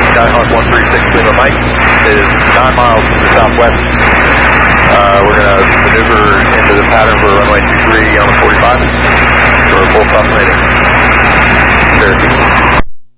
Skyhawk 136 Lima Mike is 9 miles to the southwest. We're going to maneuver into the pattern for runway 23 on the 45 for a full stop landing. Cherokee.